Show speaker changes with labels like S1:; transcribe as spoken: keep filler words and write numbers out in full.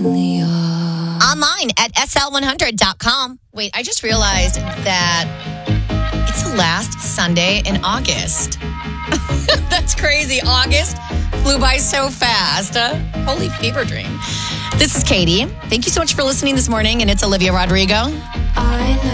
S1: Online at S L one hundred dot com. Wait, I just realized that it's the last Sunday in August. That's crazy. August flew by so fast. Huh? Holy fever dream. This is Katie. Thank you so much for listening this morning, and it's Olivia Rodrigo. I know.